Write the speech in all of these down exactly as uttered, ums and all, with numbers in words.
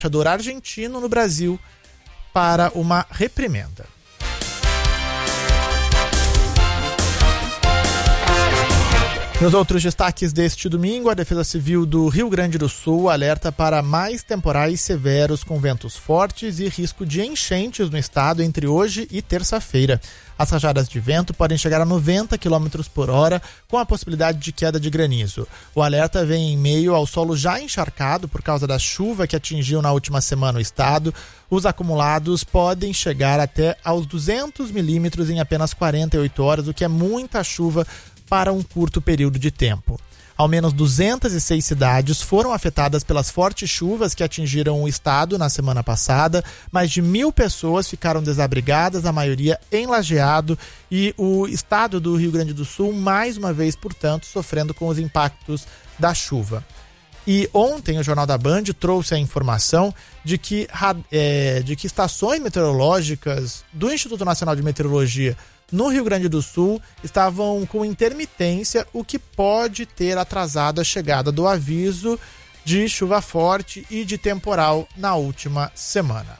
embaixador argentino no Brasil para uma reprimenda. Nos outros destaques deste domingo, a Defesa Civil do Rio Grande do Sul alerta para mais temporais severos com ventos fortes e risco de enchentes no estado entre hoje e terça-feira. As rajadas de vento podem chegar a noventa quilômetros por hora, com a possibilidade de queda de granizo. O alerta vem em meio ao solo já encharcado por causa da chuva que atingiu na última semana o estado. Os acumulados podem chegar até aos duzentos milímetros em apenas quarenta e oito horas, o que é muita chuva para um curto período de tempo. Ao menos duzentas e seis cidades foram afetadas pelas fortes chuvas que atingiram o estado na semana passada. Mais de mil pessoas ficaram desabrigadas, a maioria em Lajeado, e o estado do Rio Grande do Sul, mais uma vez, portanto, sofrendo com os impactos da chuva. E ontem o Jornal da Band trouxe a informação de que, é, de que estações meteorológicas do Instituto Nacional de Meteorologia no Rio Grande do Sul estavam com intermitência, o que pode ter atrasado a chegada do aviso de chuva forte e de temporal na última semana.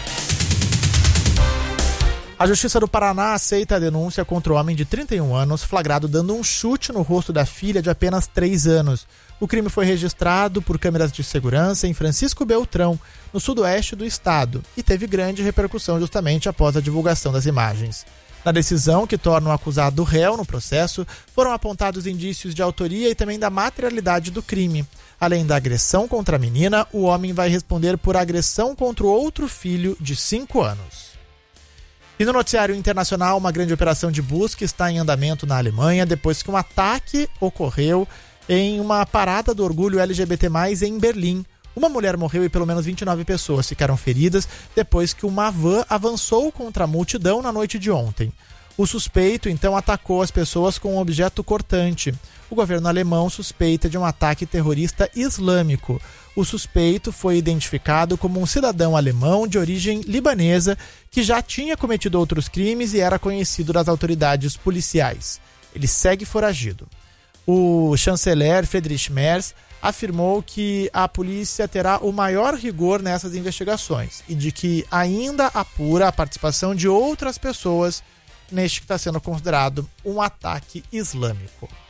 A Justiça do Paraná aceita a denúncia contra o homem de trinta e um anos flagrado dando um chute no rosto da filha de apenas três anos. O crime foi registrado por câmeras de segurança em Francisco Beltrão, no sudoeste do estado, e teve grande repercussão justamente após a divulgação das imagens. Na decisão, que torna o acusado réu no processo, foram apontados indícios de autoria e também da materialidade do crime. Além da agressão contra a menina, o homem vai responder por agressão contra o outro filho de cinco anos. E no noticiário internacional, uma grande operação de busca está em andamento na Alemanha depois que um ataque ocorreu em uma parada do orgulho L G B T mais, em Berlim. Uma mulher morreu e pelo menos vinte e nove pessoas ficaram feridas depois que uma van avançou contra a multidão na noite de ontem. O suspeito, então, atacou as pessoas com um objeto cortante. O governo alemão suspeita de um ataque terrorista islâmico. O suspeito foi identificado como um cidadão alemão de origem libanesa que já tinha cometido outros crimes e era conhecido das autoridades policiais. Ele segue foragido. O chanceler Friedrich Merz afirmou que a polícia terá o maior rigor nessas investigações e de que ainda apura a participação de outras pessoas neste que está sendo considerado um ataque islâmico.